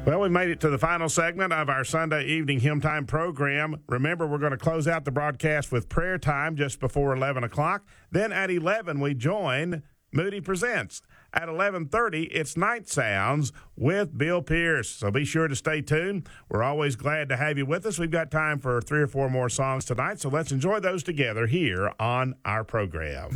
Well, we made it to the final segment of our Sunday evening Hymn Time program. Remember, we're going to close out the broadcast with prayer time just before 11 o'clock. Then at 11, we join Moody Presents. At 11:30, it's Night Sounds with Bill Pierce. So be sure to stay tuned. We're always glad to have you with us. We've got time for 3 or 4 more songs tonight, so let's enjoy those together here on our program.